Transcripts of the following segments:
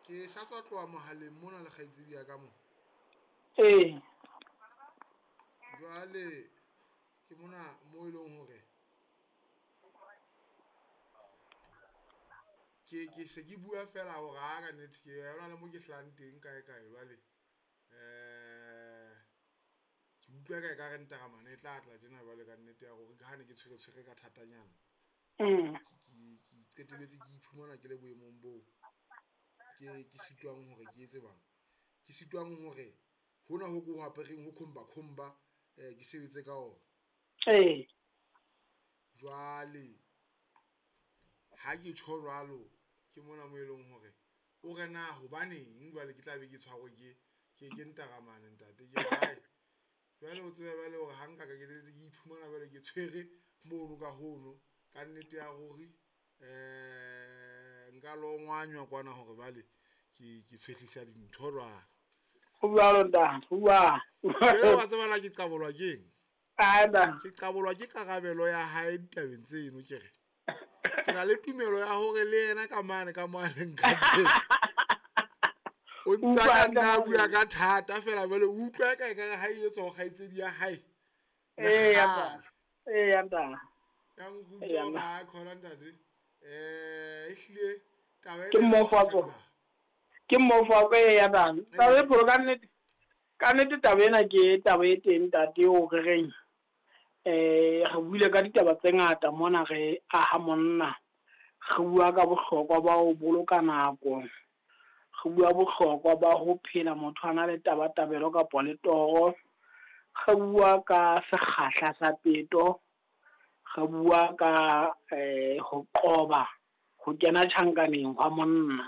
Ke sa tswa tloha mohaleng mona le kgaitsedi ya ka mo. Jwale ke mona mo eleng hore ke se ke bua fela hore ha ka nnete ke yona le mo ke hlang teng kae jwale ke utlwa ka re ntaramane e tla tjena jwale ka nnete ya gore ha ne ke tshwere ka thatanyana ke qeteletse ke iphumana ke le boemong boo ke sitwang hore ke etse bang ke sitwang hore hona ho go apereng ho khomba ke sebetse ka ona jwale ha ke tsho jwalo ke mona mo eleng hore o re na hobaneng jwale ke tla be ke tshwarwe ke ntaramane ntate ke hae jwale o tsebe ba le hore ha nka ka ke iphumana jwale ke tshwere mono ka hono ka nnete ya ruri nka lo ngwanywa kwana hore bale ke tshwehlisa dintho jwang ho bua nda ho bua wa tsebana ke qabolwa keng ada ke qabolwa ke karabelo ya hae ditabeng tseno ke na le tumelo ya hore le yena ka mane ka mohaleng ka teng o ntsa ka nna bua ka thata fela jwale o utlwa ka ha e etswa go kgaitsedi ya hae anda ya nkutlwa ga khona ntate ehlile taba ke mofako ya dang taba e polo ka nnete taba ena ke taba e teng tate o re reng re buile ka ditaba tse ngata mona re aha monna re bua ka bohlokwa ba ho boloka nako re bua bohlokwa ba ho phela motho ana le tabatabelo kapa le toro re bua ka sekgahla sa peto re bua ka ho qoba ho kena tjhankaneng wa monna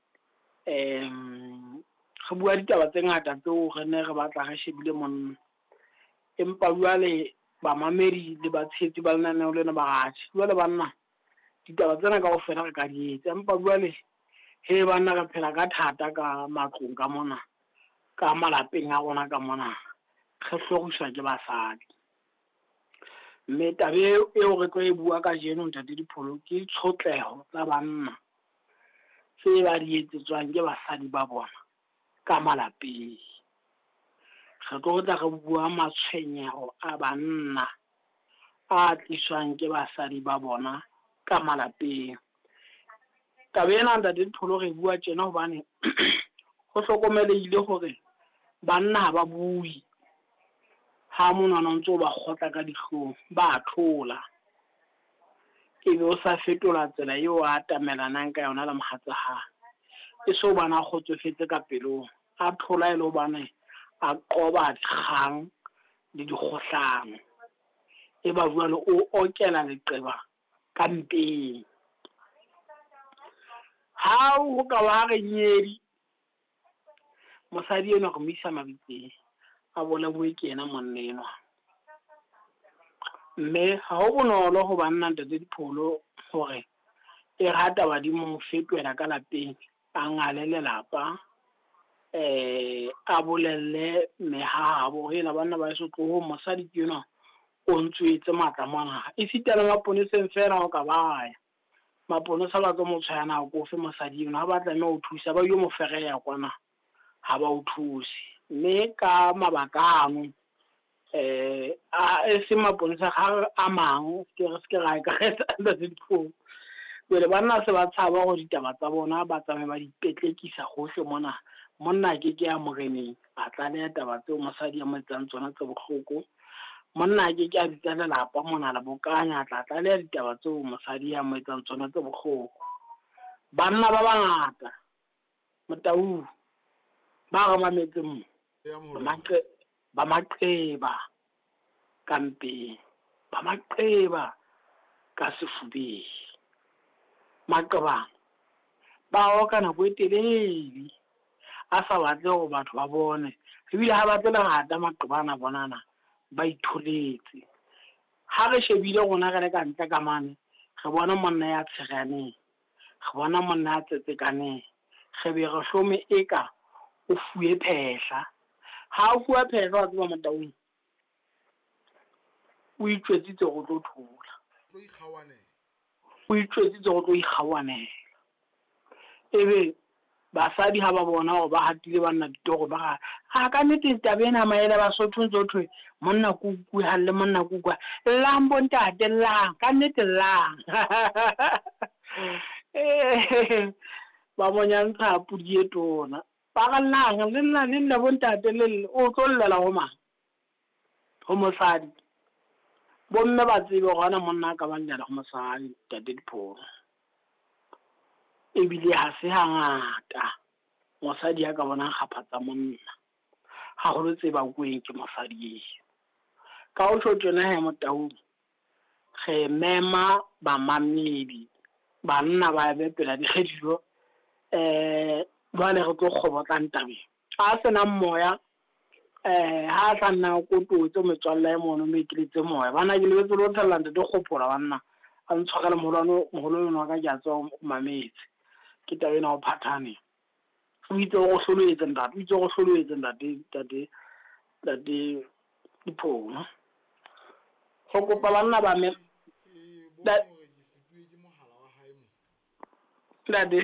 re bua ditaba tse ngata tseo re ne re batla re shebile monna empa jwale bamamedi le batshehetsi ba lenaneo lena ba ratjhe jwale banna ditaba tsena kaofela re ka di etsa empa jwale he banna re phela ka thata ka matlong ka mona ka malapeng a rona ka mona re hloriswa ke basadi mme tabe eo re tlo e bua ka jeno ntate Dipholo ke tshotleho tsa banna tse ba di etsetswang ke basadi ba bona ka malapeng re tlo tla re bua matshwenyeho a banna a tliswang ke basadi ba bona ka malapeng tabe ena ntate Dipholo re bua tjena hobane ho hlokomelehile hore banna ha ba bui ha monana o ntso ba kgotla ka dihlong ba thola ebe o sa fetola tsela eo a atamelanang ka yona le mohatsa ha e so bana kgotsofetse ka pelong a thola ile hobane a qoba dikgang le dikgohlano e ba jwale o okela leqeba ka mpeng ha o ka ba re nyedi mosadi eno re mo isa mabitseng a bona bue ke yena monna enwa mme ha ho bonolo ho banna ntate Dipholo hore e rata badimo mo fetoela ka lapeng a ngale lelapa a bolelle mehahabo hela banna ba eso tloho mosadi ke yena o ntswetse matla mona e fitela maponeseng fela ho ka baya maponesa ba tlo mo tshwana go fe mosadi yona ba tla no o thusa ba yo mo ferela kwana ha ba o thuse mme ka mabaka ano a se maponesa ga a mang ke ra ka ga Dipholo le banna se ba tshaba go ditaba tsa bona ba tsame ba dipetlekisa gohle monna ke ya moreneng a tlale taba tseo mosadi ya motsang tsona tse bohloko monna ke a ditla lapa mona la bokanya tla tlale ditaba tseo mosadi ya motsang tsona tse bohloko banna ba bangata motau ba ga mametseng ba maqeba kampe ba maqeba ka sefubeng maqeba ba o kana go etelele a sa batle go batho ba bone ebile ha ba tsela ngata maqebana bonana ba itholetse ha re shebile gona re ka ntle ka mane re bona monna ya tsheganeng re bona monna a tsetsekaneng ge be re hlome eka o fuwe phehla ha o fuwa phehla wa tseba motaung o itjwetsitse go tlo thula o itjwetsitse go tlo ikgawanela ebe basadi ha ba bona hore ba hatile banna ditoro ba ga ka nnete tabena maele Basotho tsotlhe monna kuku ha le monna kuku lang bontate lang ka nnete lang ba monyantsha pudi e tona ba ga lang le nna bontate le o tsollela go mang go mosadi bomme ba tsebe gona monna ka banyana go mosadi tate Dipholo ebile ha se hangata mosadi ya ka bona gaphatsa monna ga go letse ba kweng ke mosadi e ka o tshotšona he Motaung ge mema ba mamedi banna ba bepela dikgedijo ba le go tlo kgobotlang tabeng a sena moya ha tla nna ko totse metswalle mono me ikiletse moya bana ke lebetse lo tsallang de gopola banna a ntshwagela mogolo yona ka jatso mametse ke tabena go phathane o itse go hloloetse ntate o itse go hloloetse ntate Dipholo go kopa banna ba me ntate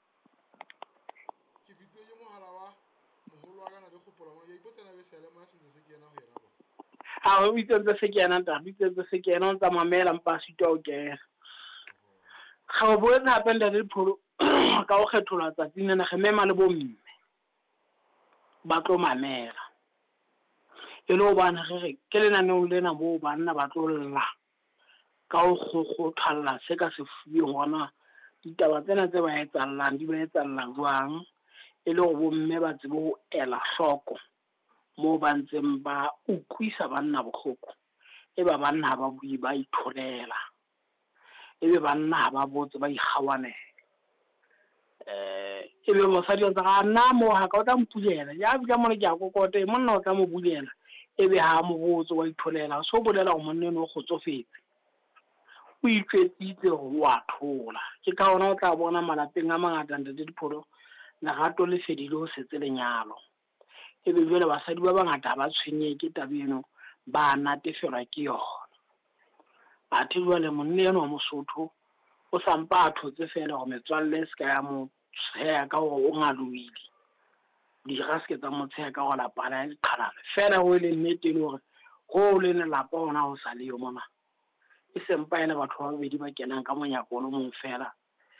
ha o itse se ke yana ntate itse se ke yana ntsa mamela mpa sitwa o kena ga o boetse hape ntate Dipholo ka o kgethola tsatsing nna ge mema le bomme ba tlo mamela e le go bana ge ke lenaneo lena mo banna ba tlo lla ka o go thalla se ka se fuwe gona ditaba tsena tse ba etsallang di ba etsallang jwang e le go bomme ba tsebe go ela hloko mo ba ntseng ba utlwisa banna bohloko e ba banna ba bui ba itholela e be banna ba botse ba ikgawanela e be mosadi o tsa nna mo ha ka o tla mpulela ya bja mo ke a kokote monna o tla mo bulela e be ha mo botse wa itholela so bolela go monna no go tsofetse o itletsitse go wa thola ke ka ona o tla bona malapeng a mangata ntate Dipholo lerato le fedile go setse lenyalo e be jwale basadi ba bangata ba tshwenye ke tabeno ba natefelwa ke yona a thi jwale monna eno wa Mosotho o sampa a thotse fela go metswalle se ka ya mo tsheya ka gore o ngaloile di ga se tsa mo tsheya ka go lapala ya diqhalane fela go ile nnete le gore go le ne lapa ona go sa le yo mona e sempa ene batho ba bedi ba kenang ka monyako o mong fela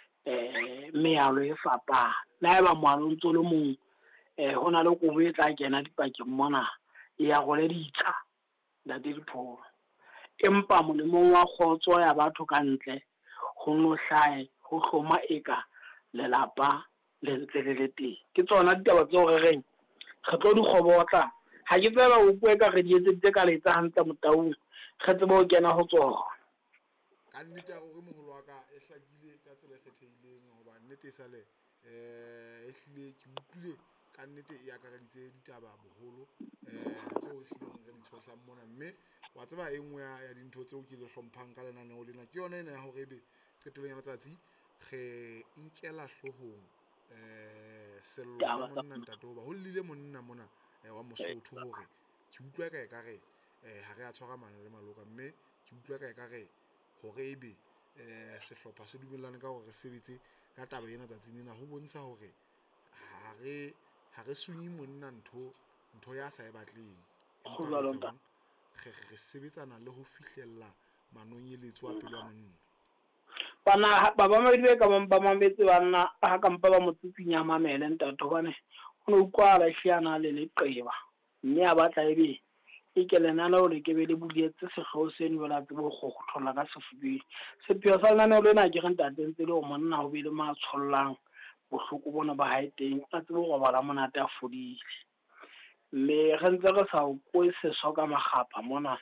mealo e fapa la e ba moalo ntse le mong go na le kobo e tla kena dipakeng mona ya go le ditsa ntate Dipholo empa molemong wa kgotso ya batho ka ntle go no hlae go hloma eka lelapa le ntse le le teng ke tsona ditaba tse gore reng ge tlo di gobotla ha ke tsela o bue ka re di etse ka letsa hantle Motaung ge tsebe o kena go tsona ka nnete ya gore mogolo wa ka e hlakile ka tsela e kgethehileng goba nnete e sale e hlile ke utlwile ka nnete e akareditse ditaba boholo tseo e hlileng re di tshohlang mona mme wa tseba e nngwe ya dintho tseo ke le hlomphang ka lenaneo lena ke yona ena ya gore ebe qetellong ya letsatsi ge inkela hlohong sello sa monna ntate hoba ho lile monna mona wa Mosotho hore ke utlwa ka re ha re a tshwara mana le maloka mme ke utlwa ka re hore ebe sehlopha se dumellane ka gore re sebetse ka taba ena tsatsing lena ho bontsha hore ha re sunyi monna ntho ya sa e batleng empa re sebetsana le ho fihlella manonyeletso a pele ya monna bana ba mamedi ka ba mametse bana ha ka mpa ba motsutsinya mamele ntate bane o no kwala shiana le leqeba mme a batla ebe e ke lenana o le ke be le bulietse segao seno bela tsebo go thola ka sefubedi sepheo sa lana o lena ke re ntate ntse le go monna go be le matshollang bohloko bona ba hae teng a tsebo go bala monate a fodile mme ge ntse re sa o ko se soka magapa mona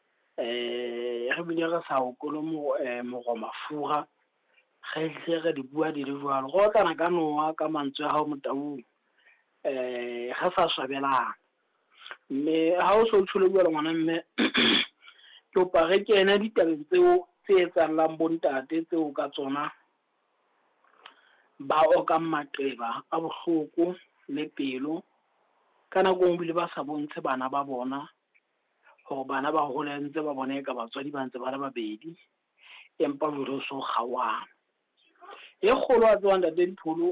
re bile re sa o kolo mo mafura ge re di bua di le jwalo go tlana ka noa ka mantswe a hao Motaung ga sa swabelana mme ha o so tsholo bua ngwana mme ke pa re kena ditabeng tseo tse etsalang bontate tseo ka tsona ba o ka maqeba a bohloko le pelo kana go bile ba sa bontshe bana ba bona go bana ba hole ntse ba bone ka batswadi ba ntse ba le babedi empa lo so gawana e kgolo a tswanda Dipholo